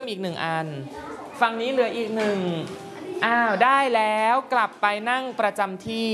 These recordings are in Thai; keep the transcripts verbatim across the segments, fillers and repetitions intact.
อีกหนึ่งอันฝั่งนี้เหลืออีกหนึ่งอ้าวได้แล้วกลับไปนั่งประจำที่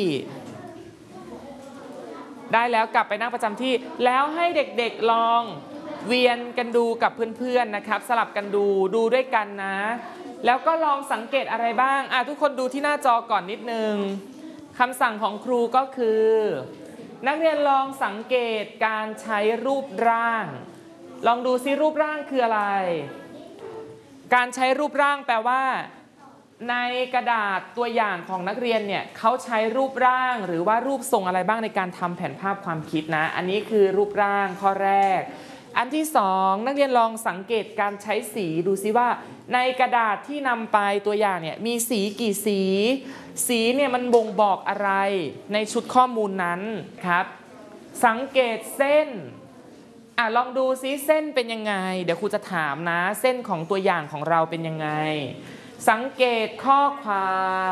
ได้แล้วกลับไปนั่งประจำที่แล้วให้เด็กๆลองเวียนกันดูกับเพื่อนๆนะครับสลับกันดูดูด้วยกันนะแล้วก็ลองสังเกตอะไรบ้างอ่ะทุกคนดูที่หน้าจอก่อนนิดนึงคำสั่งของครูก็คือนักเรียนลองสังเกตการใช้รูปร่างลองดูซิรูปร่างคืออะไรการใช้รูปร่างแปลว่าในกระดาษตัวอย่างของนักเรียนเนี่ยเขาใช้รูปร่างหรือว่ารูปทรงอะไรบ้างในการทำแผนภาพความคิดนะอันนี้คือรูปร่างข้อแรกอันที่สองนักเรียนลองสังเกตการใช้สีดูซิว่าในกระดาษที่นำไปตัวอย่างเนี่ยมีสีกี่สีสีเนี่ยมันบ่งบอกอะไรในชุดข้อมูลนั้นครับสังเกตเส้นอ่ะลองดูซิเส้นเป็นยังไงเดี๋ยวครูจะถามนะเส้นของตัวอย่างของเราเป็นยังไงสังเกตข้อความ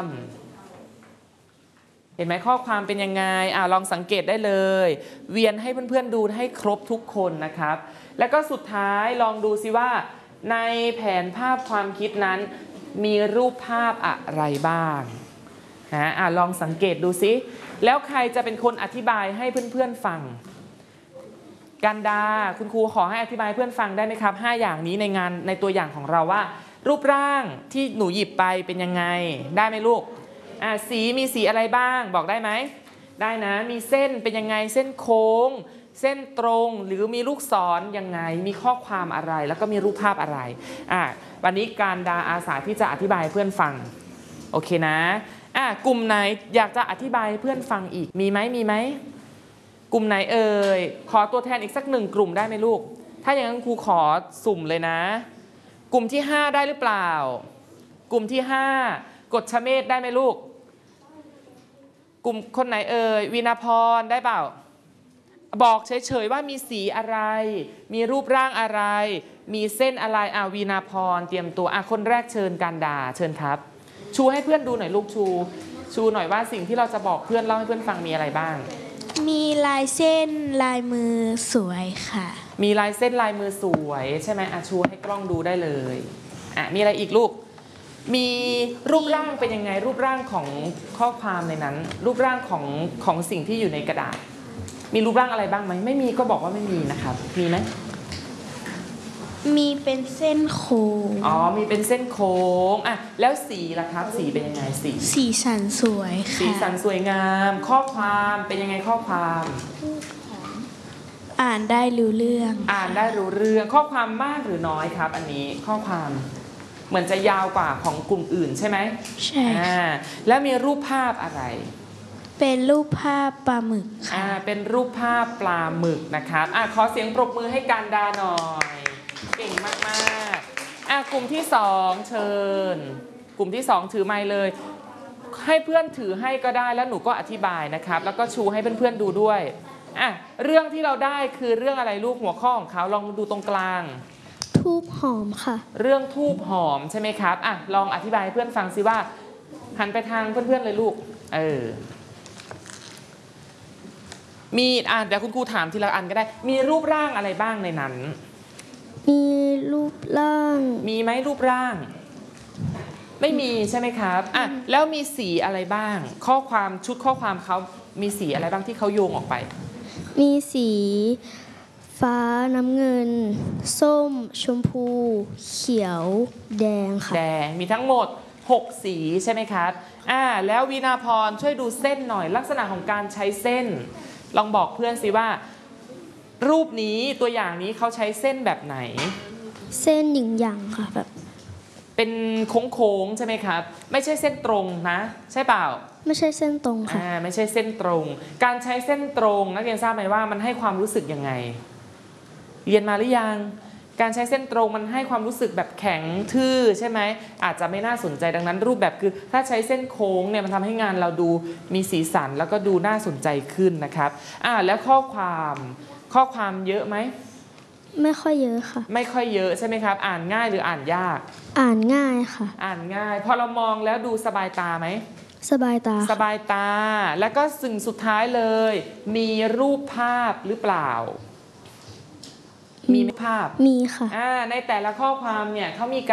เห็นไหมข้อความเป็นยังไงอ่ะลองสังเกตได้เลยเวียนให้เพื่อนๆดูให้ครบทุกคนนะครับแล้วก็สุดท้ายลองดูซิว่าในแผนภาพความคิดนั้นมีรูปภาพอะไรบ้างนะอ่ะลองสังเกตดูซิแล้วใครจะเป็นคนอธิบายให้เพื่อนๆฟังกันดาคุณครูขอให้อธิบายเพื่อนฟังได้ไหมครับห้าอย่างนี้ในงานในตัวอย่างของเราว่ารูปร่างที่หนูหยิบไปเป็นยังไงได้ไหมลูกอ่ะสีมีสีอะไรบ้างบอกได้ไหมได้นะมีเส้นเป็นยังไงเส้นโค้งเส้นตรงหรือมีลูกศรยังไงมีข้อความอะไรแล้วก็มีรูปภาพอะไรอ่ะวันนี้การดาอาสาที่จะอธิบายเพื่อนฟังโอเคนะอ่ะกลุ่มไหนอยากจะอธิบายเพื่อนฟังอีกมีไหมมีไหมกลุ่มไหนเอ่ยขอตัวแทนอีกสักหนึ่งกลุ่มได้ไหมลูกถ้าอย่างนั้นครูขอสุ่มเลยนะกลุ่มที่ห้าได้หรือเปล่ากลุ่มที่ห้ากฎชเมธได้ไหมลูกกลุ่มคนไหนเอ่ยวีณพรได้เปล่าบอกเฉยๆว่ามีสีอะไรมีรูปร่างอะไรมีเส้นอะไรอ่ะวีณพรเตรียมตัวอ่ะคนแรกเชิญการดาเชิญครับชูให้เพื่อนดูหน่อยลูกชูชูหน่อยว่าสิ่งที่เราจะบอกเพื่อนเล่าให้เพื่อนฟังมีอะไรบ้างมีลายเส้นลายมือสวยค่ะมีลายเส้นลายมือสวยใช่ไหมอ่ะชูให้กล้องดูได้เลยอ่ะมีอะไรอีกลูกมีรูปร่างเป็นยังไงรูปร่างของข้อความในนั้นรูปร่างของของสิ่งที่อยู่ในกระดาษมีรูปร่างอะไรบ้างไหมไม่มีก็บอกว่าไม่มีนะครับมีไหมมีเป็นเส้นโค้งอ๋อมีเป็นเส้นโค้งอ่ะแล้วสีล่ะครับสีเป็นยังไงสีสีสันสวยค่ะสีสันสวยงามข้อความเป็นยังไงข้อความอ่านได้รู้เรื่องอ่านได้รู้เรื่องข้อความมากหรือน้อยครับอันนี้ข้อความเหมือนจะยาวกว่าของกลุ่มอื่นใช่ไหมใช่อ่าแล้วมีรูปภาพอะไรเป็นรูปภาพปลาหมึกค่ะอ่าเป็นรูปภาพปลาหมึกนะครับอ่ะขอเสียงปรบมือให้การดาหน่อยเก่งมากๆอ่ะกลุ่มที่สองเชิญกลุ่มที่สองถือไมค์เลยให้เพื่อนถือให้ก็ได้แล้วหนูก็อธิบายนะครับแล้วก็ชูให้เพื่อนๆดูด้วยอ่ะเรื่องที่เราได้คือเรื่องอะไรลูกหัวข้อของเขาลองดูตรงกลางทูบหอมค่ะเรื่องทูบหอมใช่ไหมครับอ่ะลองอธิบายให้เพื่อนฟังสิว่าหันไปทางเพื่อนๆเลยลูกเออมีอ่ะเดี๋ยวคุณครูถามทีละอันก็ได้มีรูปร่างอะไรบ้างในนั้นมีรูปร่างมีไหมรูปร่างไม่มีใช่ไหมครับอ่ะแล้วมีสีอะไรบ้างข้อความชุดข้อความเขามีสีอะไรบ้างที่เขาโยงออกไปมีสีฟ้าน้ำเงินส้มชมพูเขียวแดงค่ะแดงมีทั้งหมดหกสีใช่ไหมครับอ่าแล้ววีณพรช่วยดูเส้นหน่อยลักษณะของการใช้เส้นลองบอกเพื่อนสิว่ารูปนี้ตัวอย่างนี้เขาใช้เส้นแบบไหนเส้นหยิ่งหยั่งค่ะแบบเป็นโค้งๆใช่ไหมครับไม่ใช่เส้นตรงนะใช่เปล่าไม่ใช่เส้นตรงค่ะอ่าไม่ใช่เส้นตรงการใช้เส้นตรงนักเรียนทราบไหมว่ามันให้ความรู้สึกยังไงเรียนมาหรือยังการใช้เส้นตรงมันให้ความรู้สึกแบบแข็งทื่อใช่ไหมอาจจะไม่น่าสนใจดังนั้นรูปแบบคือถ้าใช้เส้นโค้งเนี่ยมันทำให้งานเราดูมีสีสันแล้วก็ดูน่าสนใจขึ้นนะครับอ่าแล้วข้อความข้อความเยอะไหมไม่ค่อยเยอะค่ะไม่ค่อยเยอะใช่ไหมครับอ่านง่ายหรืออ่านยากอ่านง่ายค่ะอ่านง่ายพอเรามองแล้วดูสบายตาไหมสบายตาสบายตาแล้วก็สิ่งสุดท้ายเลยมีรูปภาพหรือเปล่ามีภาพมีค่ะอ่าในแต่ละข้อความเนี่ยเขามีการ